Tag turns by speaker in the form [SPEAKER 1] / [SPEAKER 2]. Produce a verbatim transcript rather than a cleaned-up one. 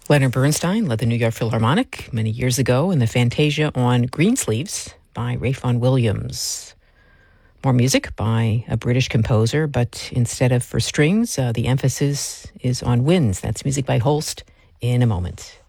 [SPEAKER 1] Leonard Bernstein led the New York Philharmonic many years ago in the Fantasia on Greensleeves by Ralph Vaughan Williams. More music by a British composer, but instead of for strings, uh, the emphasis is on winds. That's music by Holst in a moment.